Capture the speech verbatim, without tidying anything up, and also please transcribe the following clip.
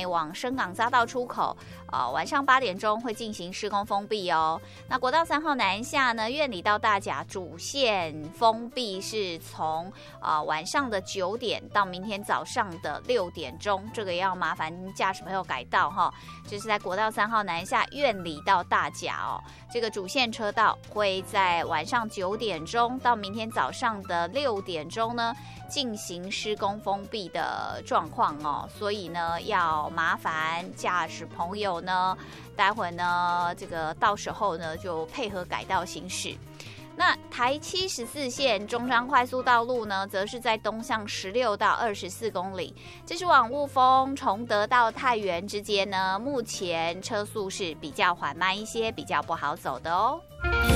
内往深港匝道出口，呃，晚上八点钟会进行施工封闭哦。那国道三号南下呢，苑里到大甲主线封闭是从呃晚上的九点到明天早上的六点钟，这个要麻烦驾驶朋友改道哈，就是在国道三号南下苑里到大甲哦，这个主线车道会在晚上九点钟到明天早上的六点钟呢进行施工封闭的状况哦，所以呢要麻烦驾驶朋友呢，待会呢这个到时候呢就配合改道行驶。那台七十四线中彰快速道路呢，则是在东向十六到二十四公里，这是往雾峰崇德到太原之间呢，目前车速是比较缓慢一些，比较不好走的哦。